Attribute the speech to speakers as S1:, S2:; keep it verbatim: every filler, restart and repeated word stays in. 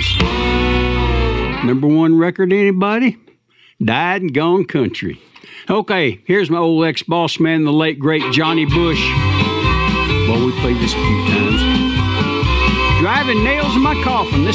S1: Beatles. Number one record, anybody? Died and Gone Country. Okay, here's my old ex-boss man, the late, great Johnny Bush. Well, we played this a few times. Driving nails in my coffin. This